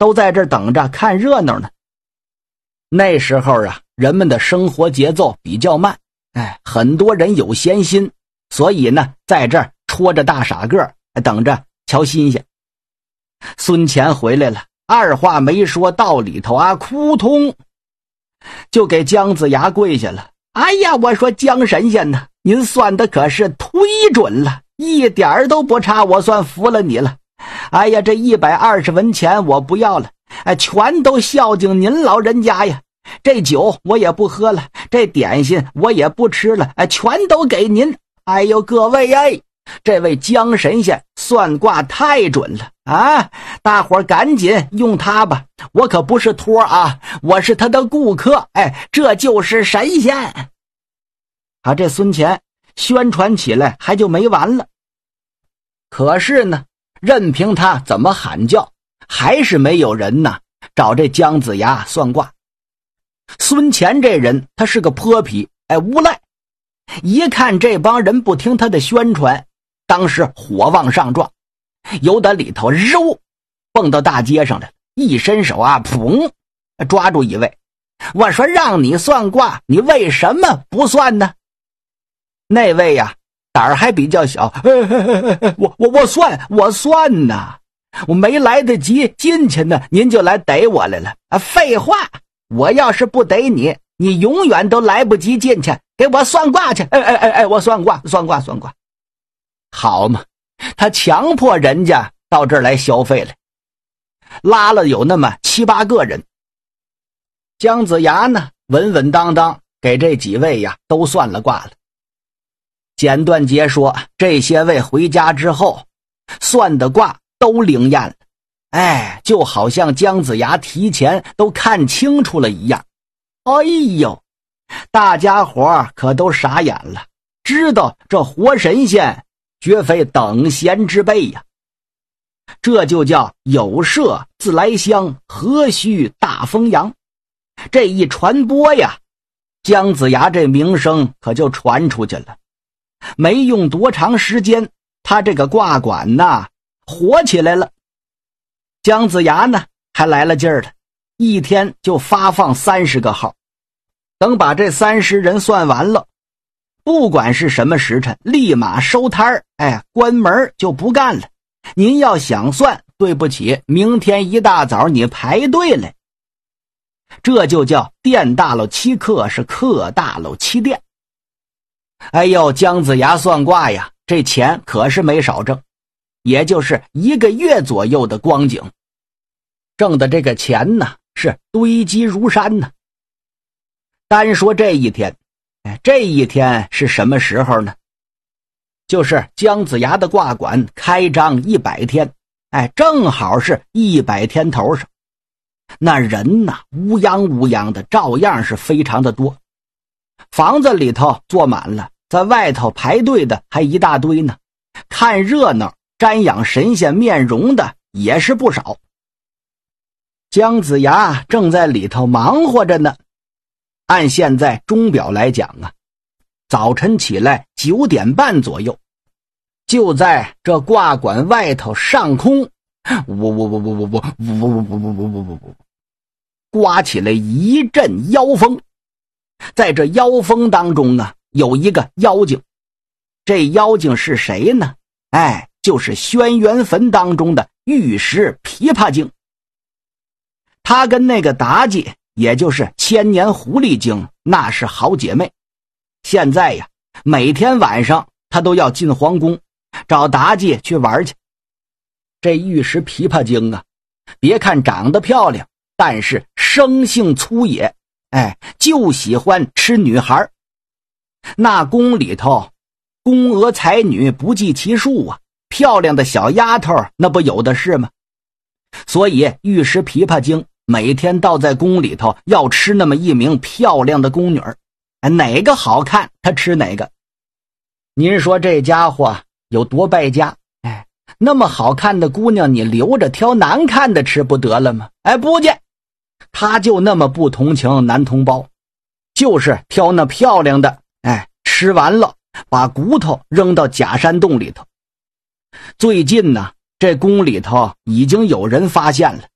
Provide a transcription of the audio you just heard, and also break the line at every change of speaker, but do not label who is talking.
都在这儿等着看热闹呢。那时候啊，人们的生活节奏比较慢，很多人有闲心，所以呢，在这儿戳着大傻个等着瞧新鲜。孙乾回来了，二话没说，到里头啊，扑通就给姜子牙跪下了。哎呀，我说姜神仙呢，您算的可是忒准了，一点都不差，我算服了你了。哎呀，这120文钱我不要了，全都孝敬您老人家呀。这酒我也不喝了，这点心我也不吃了，全都给您。哎呦，各位这位姜神仙算卦太准了啊！大伙儿赶紧用它吧，我可不是托啊，我是他的顾客，这就是神仙。这孙乾宣传起来还就没完了。可是呢，任凭他怎么喊叫，还是没有人呢找这姜子牙算卦。孙乾这人他是个泼皮，无赖，一看这帮人不听他的宣传，当时火往上撞，由得里头肉蹦到大街上来了，一伸手啊，砰，抓住一位。我说让你算卦，你为什么不算呢？那位呀，胆儿还比较小，我算呢，我没来得及进去呢，您就来逮我来了啊！废话，我要是不逮你，你永远都来不及进去，给我算卦去！我算卦。好嘛，他强迫人家到这儿来消费了，拉了有那么7、8个人。姜子牙呢，稳稳当当给这几位呀都算了卦了。简短截说，这些位回家之后，算的卦都灵验了，就好像姜子牙提前都看清楚了一样。哎呦，大家伙可都傻眼了，知道这活神仙绝非等闲之辈呀。这就叫有麝自来香，何须大风扬。这一传播呀，姜子牙这名声可就传出去了。没用多长时间，他这个卦馆呐火起来了。姜子牙呢还来了劲儿了，一天就发放30个号。等把这30人算完了，不管是什么时辰，立马收摊儿，关门就不干了。您要想算，对不起，明天一大早你排队来。这就叫店大了欺客，是客大了欺店。哎呦，姜子牙算卦呀，这钱可是没少挣，也就是1个月左右的光景，挣的这个钱呢是堆积如山呢。单说这一天，这一天是什么时候呢？就是姜子牙的卦馆开张100天，正好是100天头上。那人呐，乌泱乌泱的，照样是非常的多。房子里头坐满了，在外头排队的还一大堆呢。看热闹、瞻仰神仙面容的也是不少。姜子牙正在里头忙活着呢。按现在钟表来讲啊，早晨起来9点半左右，就在这卦馆外头上空，刮起来一阵妖风。在这妖风当中啊，有一个妖精。这妖精是谁呢？就是轩辕坟当中的玉石琵琶精。他跟那个妲己，也就是千年狐狸精，那是好姐妹。现在呀，每天晚上他都要进皇宫找妲己去玩去。这玉石琵琶精啊，别看长得漂亮，但是生性粗野，就喜欢吃女孩。那宫里头宫娥才女不计其数啊，漂亮的小丫头那不有的是吗？所以玉石琵琶精每天倒在宫里头要吃那么一名漂亮的宫女，哪个好看他吃哪个。您说这家伙有多败家？那么好看的姑娘你留着挑难看的吃不得了吗？不介，他就那么不同情男同胞，就是挑那漂亮的，吃完了把骨头扔到假山洞里头。最近呢，这宫里头已经有人发现了，